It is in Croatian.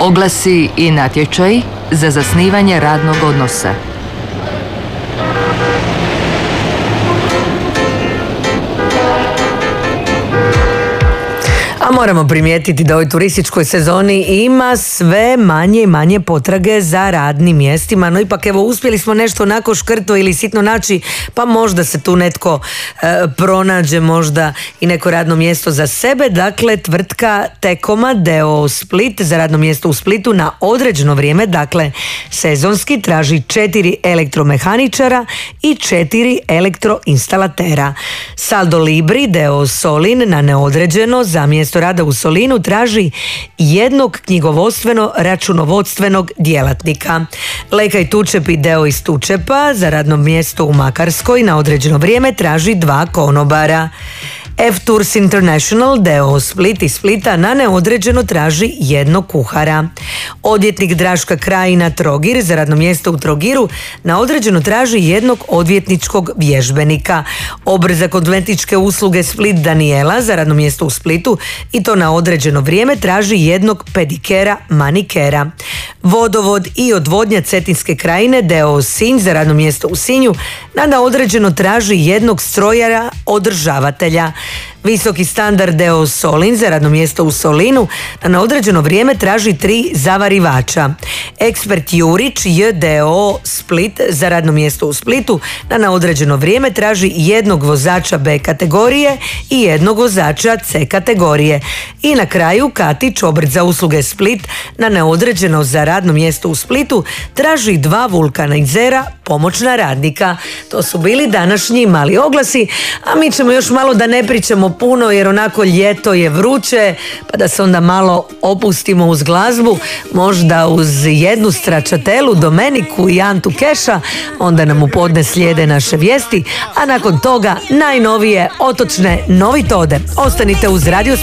Oglasi i natječaj za zasnivanje radnog odnosa. A moramo primijetiti da u ovoj turističkoj sezoni ima sve manje i manje potrage za radnim mjestima, no ipak evo uspjeli smo nešto onako škrto ili sitno naći, pa možda se tu netko pronađe, možda i neko radno mjesto za sebe. Dakle, tvrtka Tekoma d.o.o. Split za radno mjesto u Splitu na određeno vrijeme, dakle sezonski, traži 4 elektromehaničara i 4 elektroinstalatera. Saldo Libri d.o.o. Solin na neodređeno za mjesto rada u Solinu traži jednog knjigovodstveno-računovodstvenog djelatnika. Leka i Tučepi d.o.o. iz Tučepa za radno mjesto u Makarskoj na određeno vrijeme traži 2 konobara. F-Tours International d.o.o. Split iz Splita na neodređeno traži 1 kuhara. Odvjetnik Draška Krajina Trogir za radno mjesto u Trogiru na određeno traži 1 odvjetničkog vježbenika. Odbor za kozmetičke usluge Split Daniela za radno mjesto u Splitu i to na određeno vrijeme traži 1 pedikera manikera. Vodovod i odvodnja Cetinske krajine d.o.o. Sinj za radno mjesto u Sinju na određeno traži 1 strojara održavatelja. Visoki standard d.o.o. Solin za radno mjesto u Solinu na određeno vrijeme traži 3 zavarivača. Ekspert Jurić j.d.o.o. Split za radno mjesto u Splitu na određeno vrijeme traži 1 vozača B kategorije i 1 vozača C kategorije. I na kraju Katić, obrt za usluge Split na neodređeno za radno mjesto u Splitu traži 2 vulkanizera pomoćna radnika. To su bili današnji mali oglasi, a mi ćemo još malo da ne pričamo puno jer onako ljeto je vruće, pa da se onda malo opustimo uz glazbu, možda uz jednu stračatelu, Domeniku i Antu Keša, onda nam u podne slijede naše vijesti, a nakon toga najnovije otočne novitode. Ostanite uz Radio